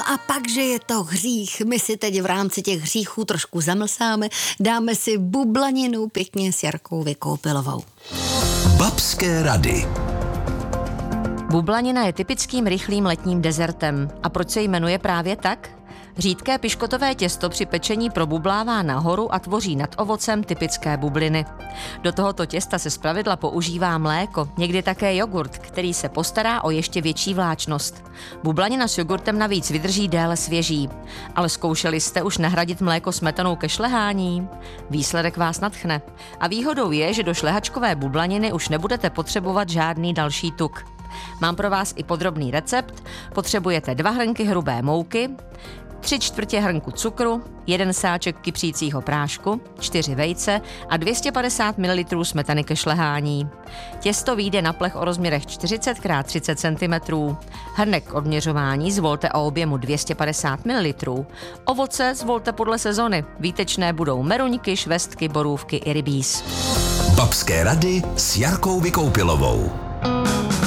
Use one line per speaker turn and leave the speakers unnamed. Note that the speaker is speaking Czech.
a pak, že je to hřích, my si teď v rámci těch hříchů trošku zamlsáme, dáme si bublaninu pěkně s Jarkou Vykoupilovou.
Babské rady.
Bublanina je typickým rychlým letním dezertem. A proč se jmenuje právě tak? Řídké piškotové těsto při pečení probublává nahoru a tvoří nad ovocem typické bubliny. Do tohoto těsta se zpravidla používá mléko, někdy také jogurt, který se postará o ještě větší vláčnost. Bublanina s jogurtem navíc vydrží déle svěží. Ale zkoušeli jste už nahradit mléko smetanou ke šlehání? Výsledek vás nadchne. A výhodou je, že do šlehačkové bublaniny už nebudete potřebovat žádný další tuk. Mám pro vás i podrobný recept. Potřebujete 2 hrnky hrubé mouky, 3/4 hrnku cukru, 1 sáček kypřícího prášku, 4 vejce a 250 ml smetany ke šlehání. Těsto vyjde na plech o rozměrech 40 x 30 cm. Hrnek k odměřování zvolte o objemu 250 ml. Ovoce zvolte podle sezony. Výtečné budou meruňky, švestky, borůvky i rybíz.
Babské rady s Jarkou Vykoupilovou.